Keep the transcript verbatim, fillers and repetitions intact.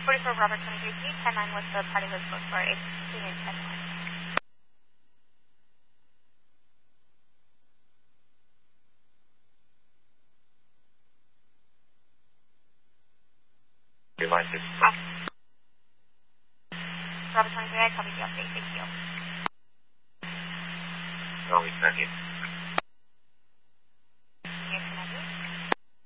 forty-four Robert twenty-three, can you ten nine with the party was booked for eight sixteen and ten nine? Line six. Robert twenty-three, I copy the update. Thank you. No, we can't hear.